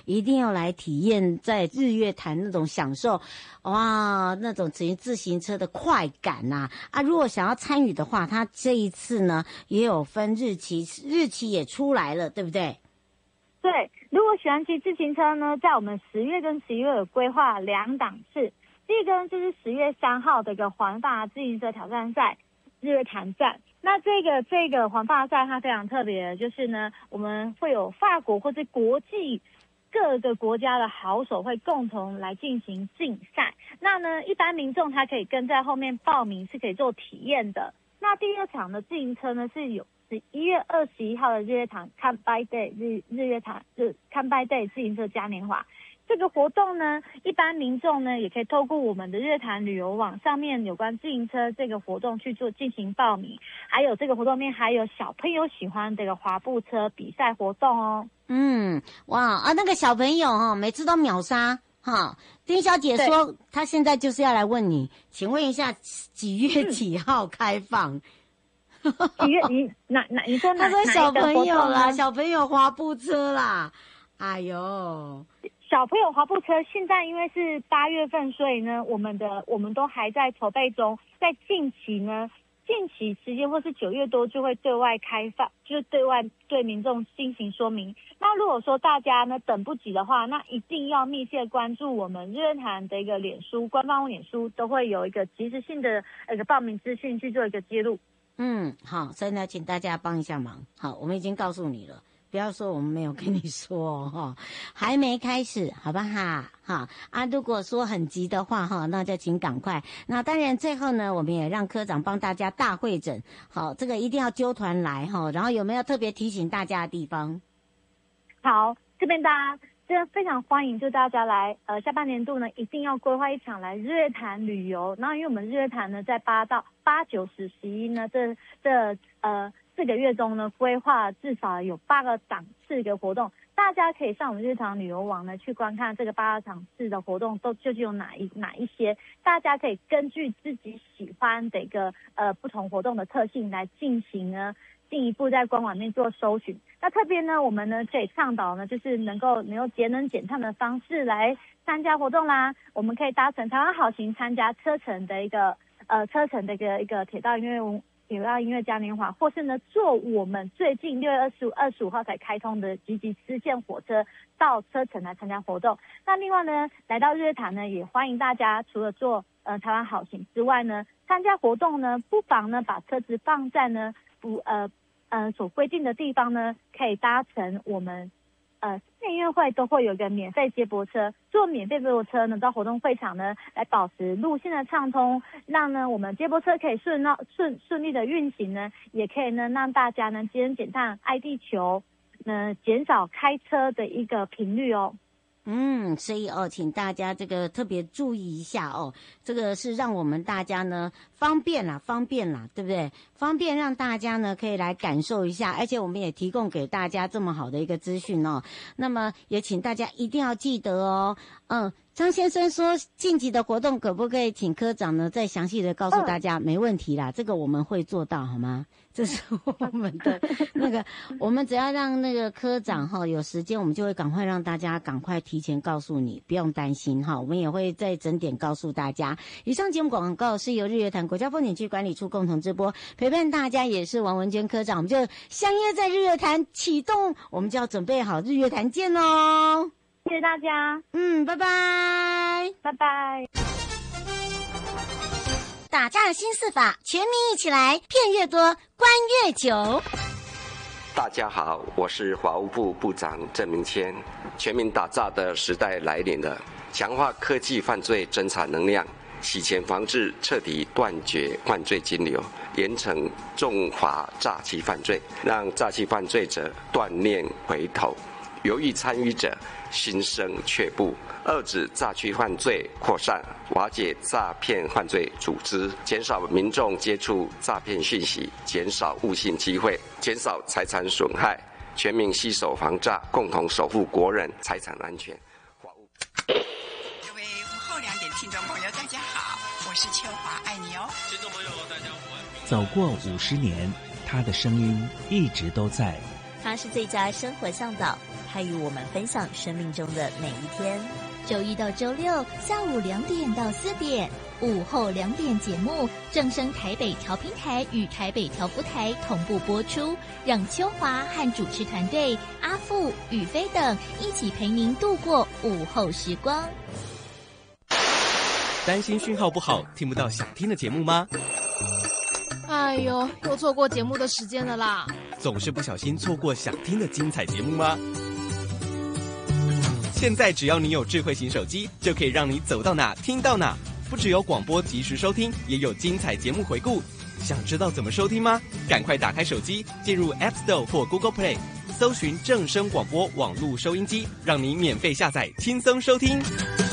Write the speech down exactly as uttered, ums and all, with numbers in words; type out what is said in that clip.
一定要来体验在日月潭那种享受，哇，那种骑自行车的快感呐、啊！啊，如果想要参与的话，他这一次呢也有分日期，日期也出来了，对不对？ 对，如果喜欢骑自行车呢，在我们十月跟十一月有规划两档次。第一个呢就是十月三号的一个环法自行车挑战赛日月潭站。那这个这个环法赛它非常特别的，就是呢我们会有法国或是国际各个国家的好手会共同来进行竞赛。那呢一般民众他可以跟在后面报名，是可以做体验的。那第二场的自行车呢是有十一月二十一号的日月潭 Come by Day 日日月潭日 Come by Day 自行车嘉年华。这个活动呢，一般民众呢也可以透过我们的日月潭旅游网上面有关自行车这个活动去做进行报名。还有这个活动面还有小朋友喜欢这个滑步车比赛活动哦。 嗯，哇啊，那个小朋友哈、哦，每次都秒杀哈。丁小姐说，她现在就是要来问你，请问一下几月几号开放？ 几月？你哪哪？你说哪？ 她说小朋友啦， 哪小朋友滑步车啦。哎呦。 小朋友滑步车现在因为是八月份，所以呢，我们的我们都还在筹备中。在近期呢，近期时间或是九月多就会对外开放，就是对外对民众进行说明。那如果说大家呢等不及的话，那一定要密切关注我们日月潭的一个脸书官方脸书，都会有一个及时性的一个报名资讯去做一个揭露。 嗯，好，所以呢，请大家帮一下忙。好，我们已经告诉你了。不要说我们没有跟你说哈、哦，还没开始，好不好？哈啊，如果说很急的话哈，那就请赶快。那当然最后呢，我们也让科长帮大家大会诊，好，这个一定要揪团来哈。然后有没有特别提醒大家的地方？ 好，这边大家真的非常欢迎，就大家来，呃，下半年度呢一定要规划一场来日月潭旅游。然后因为我们日月潭呢在八到八九十十一呢这这呃。四个月中呢，规划至少有八个档次的活动，大家可以上我们日常旅游网呢去观看这个八个档次的活动都究竟有哪一哪一些，大家可以根据自己喜欢的一个呃不同活动的特性来进行呢进一步在官网内做搜寻。那特别呢，我们呢可以倡导呢，就是能够能够节能减碳的方式来参加活动啦。我们可以搭乘台湾好行参加车程的一个呃车程的一个一个铁道音乐铁道音乐嘉年华，或是呢坐我们最近六月二十五二十五号才开通的集集支线火车到车程来参加活动。那另外呢，来到日月潭呢，也欢迎大家除了坐呃台湾好行之外呢，参加活动呢，不妨呢把车子放在呢不呃呃所规定的地方呢，可以搭乘我们呃音乐会都会有一个免费接驳车，坐免费接驳车呢到活动会场呢来保持路线的畅通，让呢我们接驳车可以顺到顺顺利的运行呢，也可以呢让大家呢节能减碳爱地球，呢减少开车的一个频率哦。 嗯，所以哦，请大家这个特别注意一下哦，这个是让我们大家呢方便啦，方便啦，对不对？方便让大家呢可以来感受一下，而且我们也提供给大家这么好的一个资讯哦。那么也请大家一定要记得哦，嗯。张先生说晋级的活动可不可以请科长呢再详细的告诉大家？嗯、没问题啦，这个我们会做到，好吗？这是我们的那个，我们只要让那个科长哈有时间，我们就会赶快让大家赶快提前告诉你，不用担心哈。我们也会在整点告诉大家。以上节目广告是由日月潭国家风景区管理处共同直播，陪伴大家也是王文娟科长，我们就相约在日月潭启动，我们就要准备好日月潭见喽。 谢谢大家， 嗯，拜拜， 拜拜。 打仗新四法，全民一起来，骗越多，关越久。 大家好，我是法务部部长郑明谦。全民打诈的时代来临了，强化科技犯罪侦查能量，洗钱防治，彻底断绝犯罪金流，严惩重罚诈欺犯罪，让诈欺犯罪者断念回头。犹豫参与者心生却步，遏止诈欺犯罪扩散，瓦解诈骗犯罪组织，减少民众接触诈骗讯息，减少误信机会，减少财产损害，全民携手防诈，共同守护国人财产安全。 各位午后两点听众朋友，大家好，我是秋华，爱你哦。听众朋友，大家午安。 走过五十年，他的声音一直都在。 他是最佳生活向导，他与我们分享生命中的每一天。 周一到周六下午两点到四点，午后两点节目正声台北调频台与台北调布台同步播出，让秋华和主持团队阿富、宇飞等一起陪您度过午后时光。 担心讯号不好，听不到想听的节目吗？ 哎呦，又错过节目的时间了啦！ 总是不小心错过想听的精彩节目吗？现在只要你有智慧型手机，就可以让你走到哪听到哪。不只有广播及时收听，也有精彩节目回顾。想知道怎么收听吗？赶快打开手机，进入 App Store 或 Google Play， 搜寻正声广播网络收音机，让你免费下载，轻松收听。